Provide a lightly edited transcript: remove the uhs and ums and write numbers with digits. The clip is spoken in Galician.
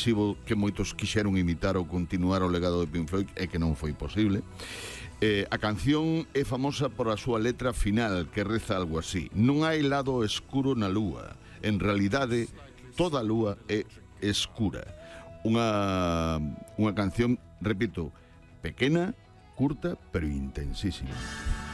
sorpresivo que moitos quixeron imitar ou continuar o legado de Pink Floyd e que non foi posible. A canción é famosa por a súa letra final, que reza algo así: non hai lado escuro na lúa, en realidade toda a lúa é escura. Unha canción, repito, pequena, curta, pero intensísima.